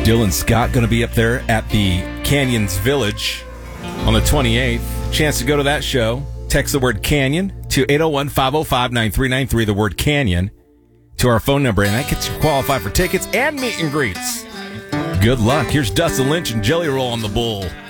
Dylan Scott going to be up there at the Canyons Village on the 28th. Chance to go to that show. Text the word Canyon to 801-505-9393, the word Canyon, to our phone number, and that gets you qualified for tickets and meet and greets. Good luck. Here's Dustin Lynch and Jelly Roll on the Bull.